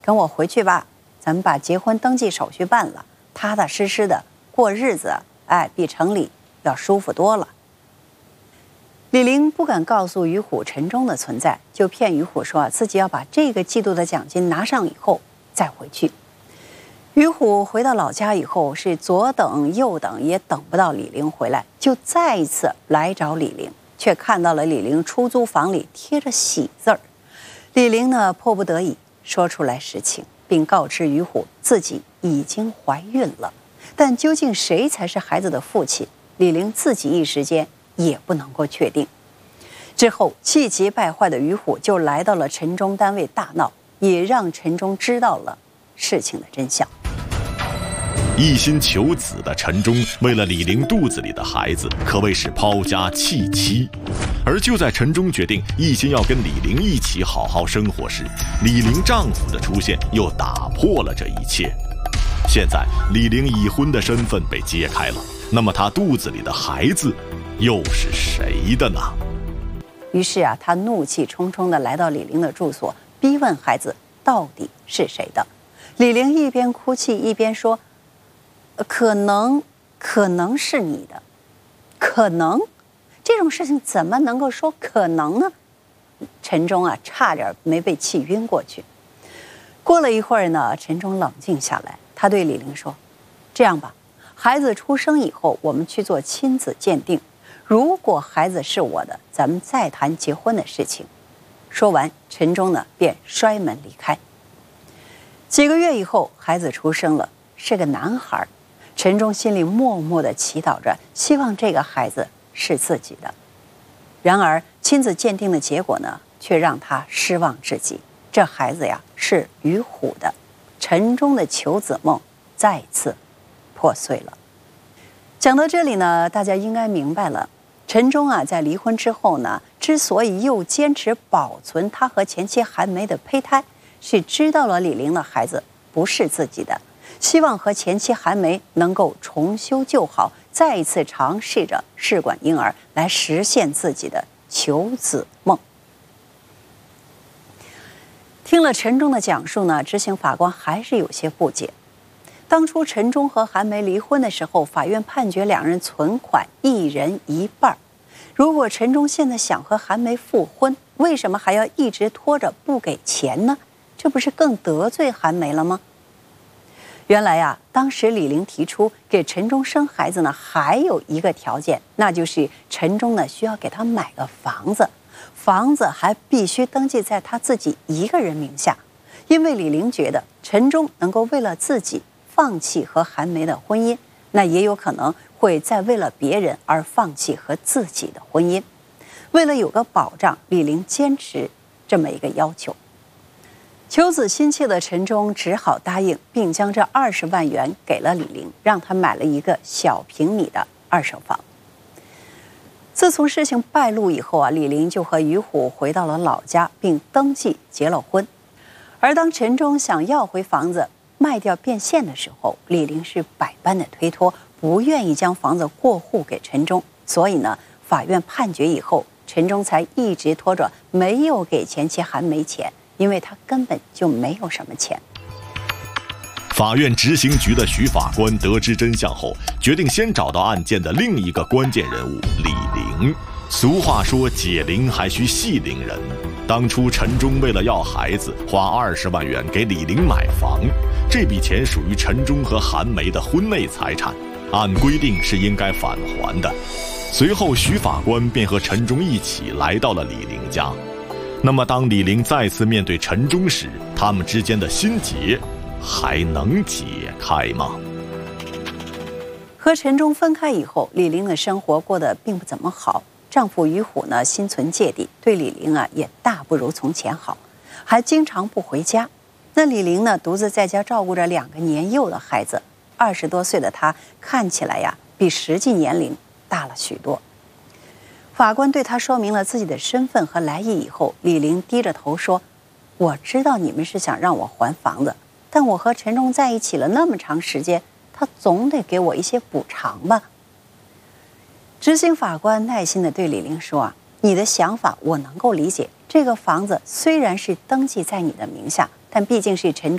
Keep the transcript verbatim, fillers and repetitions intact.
跟我回去吧，咱们把结婚登记手续办了，踏踏实实的过日子，哎，比城里要舒服多了。李玲不敢告诉于虎陈忠的存在，就骗于虎说自己要把这个季度的奖金拿上以后再回去。于虎回到老家以后，是左等右等也等不到李玲回来，就再一次来找李玲，却看到了李玲出租房里贴着喜字儿。李玲呢，迫不得已说出来实情，并告知于虎自己已经怀孕了，但究竟谁才是孩子的父亲，李玲自己一时间也不能够确定。之后气急败坏的于虎就来到了陈忠单位大闹，也让陈忠知道了事情的真相。 一心求子的陈忠，为了李玲肚子里的孩子，可谓是抛家弃妻。而就在陈忠决定一心要跟李玲一起好好生活时，李玲丈夫的出现又打破了这一切。现在李玲已婚的身份被揭开了，那么她肚子里的孩子又是谁的呢？ 于是啊，他怒气冲冲地来到李玲的住所，逼问孩子到底是谁的。李玲一边哭泣一边说：“可能，可能是你的，可能，这种事情怎么能够说可能呢？”陈忠啊，差点没被气晕过去。过了一会儿呢，陈忠冷静下来，他对李玲说：“这样吧，孩子出生以后，我们去做亲子鉴定。如果孩子是我的，咱们再谈结婚的事情。”说完，陈忠呢便摔门离开。几个月以后，孩子出生了，是个男孩。陈忠心里默默地祈祷着，希望这个孩子是自己的。然而，亲子鉴定的结果呢，却让他失望至极。这孩子呀，是于虎的。陈忠的求子梦再次破碎了。讲到这里呢，大家应该明白了，陈忠啊，在离婚之后呢，之所以又坚持保存他和前妻韩梅的胚胎，是知道了李玲的孩子不是自己的，希望和前妻韩梅能够重修旧好，再一次尝试着试管婴儿，来实现自己的求子梦。听了陈忠的讲述呢，执行法官还是有些不解。当初陈忠和韩梅离婚的时候，法院判决两人存款一人一半。如果陈忠现在想和韩梅复婚，为什么还要一直拖着不给钱呢？这不是更得罪韩梅了吗？原来啊，当时李玲提出给陈忠生孩子呢，还有一个条件，那就是陈忠呢需要给他买个房子，房子还必须登记在他自己一个人名下。因为李玲觉得陈忠能够为了自己放弃和韩梅的婚姻，那也有可能会再为了别人而放弃和自己的婚姻。为了有个保障，李玲坚持这么一个要求。求子心切的陈忠只好答应，并将这二十万元给了李玲，让她买了一个小平米的二手房。自从事情败露以后啊，李玲就和于虎回到了老家，并登记结了婚。而当陈忠想要回房子卖掉变现的时候，李玲是百般的推脱，不愿意将房子过户给陈忠。所以呢，法院判决以后，陈忠才一直拖着没有给前妻韩梅钱，因为他根本就没有什么钱。 法院执行局的徐法官得知真相后，决定先找到案件的另一个关键人物李玲。俗话说，解铃还需系铃人。当初陈忠为了要孩子，花二十万元给李玲买房，这笔钱属于陈忠和韩梅的婚内财产，按规定是应该返还的。随后，徐法官便和陈忠一起来到了李玲家。那么，当李玲再次面对陈忠时，他们之间的心结还能解开吗？ 和陈忠分开以后，李玲的生活过得并不怎么好。丈夫于虎呢，心存芥蒂，对李玲啊也大不如从前好，还经常不回家。那李玲呢，独自在家照顾着两个年幼的孩子。二十多岁的她看起来呀，比实际年龄大了许多。法官对她说明了自己的身份和来意以后，李玲低着头说：“我知道你们是想让我还房子，但我和陈忠在一起了那么长时间，他总得给我一些补偿吧。”执行法官耐心地对李玲说：“啊，你的想法我能够理解。这个房子虽然是登记在你的名下，但毕竟是陈忠